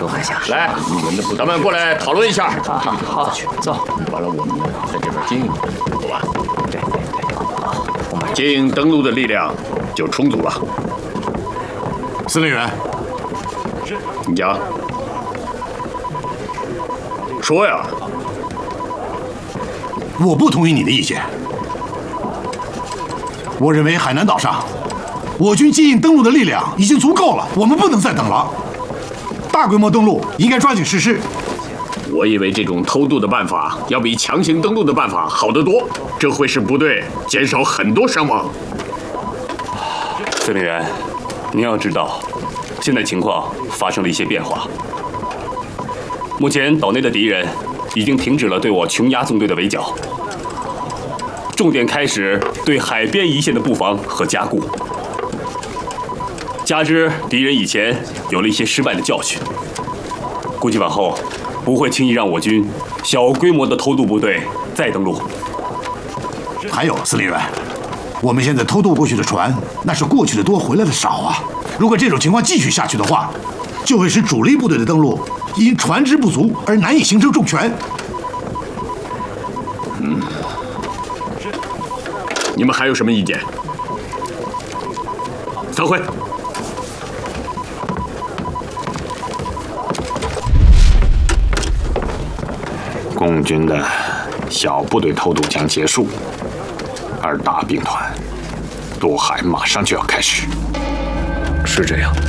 都还想来，咱们过来讨论一下。 好，走。 完了，我们在这边经营，好吧？ 对，好，我们经营登陆的力量就充足了。 司令员， 你讲，说呀。 我不同意你的意见。我认为海南岛上，我军经营登陆的力量已经足够了，我们不能再等了。大规模登陆应该抓紧实施。 我以为这种偷渡的办法要比强行登陆的办法好得多，这会使部队减少很多伤亡。 司令员，您要知道，现在情况发生了一些变化。目前岛内的敌人已经停止了对我琼崖纵队的围剿，重点开始对海边一线的布防和加固。加之敌人以前有了一些失败的教训，估计往后不会轻易让我军小规模的偷渡部队再登陆。 还有，司令员，我们现在偷渡过去的船，那是过去的多，回来的少啊。如果这种情况继续下去的话，就会使主力部队的登陆因船只不足而难以形成重拳。 你们还有什么意见？散会。 共军的小部队偷渡将结束，而大兵团渡海马上就要开始。 是这样。